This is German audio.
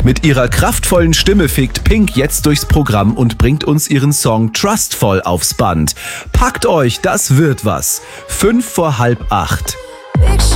Mit ihrer kraftvollen Stimme fegt Pink jetzt durchs Programm und bringt uns ihren Song Trustful aufs Band. Packt euch, das wird was. 7:55.